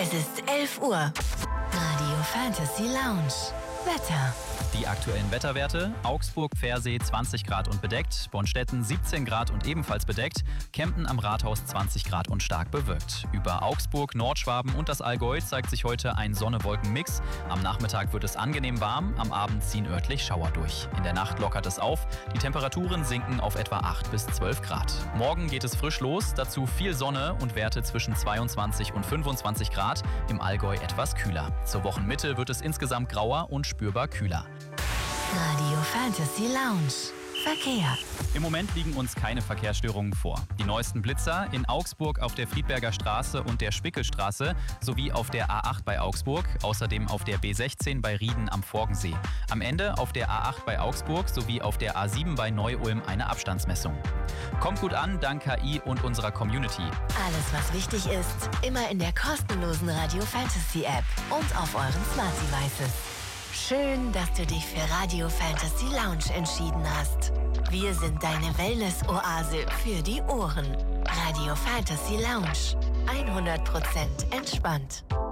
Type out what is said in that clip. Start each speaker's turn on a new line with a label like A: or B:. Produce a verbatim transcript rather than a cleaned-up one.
A: Es ist elf Uhr. Radio Fantasy Lounge. Wetter.
B: Die aktuellen Wetterwerte: Augsburg-Pfersee zwanzig Grad und bedeckt, Bonstetten siebzehn Grad und ebenfalls bedeckt, Kempten am Rathaus zwanzig Grad und stark bewölkt. Über Augsburg, Nordschwaben und das Allgäu zeigt sich heute ein Sonne-Wolken-Mix. Am Nachmittag wird es angenehm warm, am Abend ziehen örtlich Schauer durch. In der Nacht lockert es auf, die Temperaturen sinken auf etwa acht bis zwölf Grad. Morgen geht es frisch los, dazu viel Sonne und Werte zwischen zweiundzwanzig und fünfundzwanzig Grad, im Allgäu etwas kühler. Zur Wochenmitte wird es insgesamt grauer und spürbar kühler.
A: Radio Fantasy Lounge. Verkehr.
B: Im Moment liegen uns keine Verkehrsstörungen vor. Die neuesten Blitzer in Augsburg auf der Friedberger Straße und der Spickelstraße sowie auf der A acht bei Augsburg, außerdem auf der B sechzehn bei Rieden am Forgensee. Am Ende auf der A acht bei Augsburg sowie auf der A sieben bei Neu-Ulm eine Abstandsmessung. Kommt gut an, dank K I und unserer Community.
A: Alles, was wichtig ist, immer in der kostenlosen Radio Fantasy App und auf euren Smart Devices. Schön, dass du dich für Radio Fantasy Lounge entschieden hast. Wir sind deine Wellness-Oase für die Ohren. Radio Fantasy Lounge. hundert Prozent entspannt.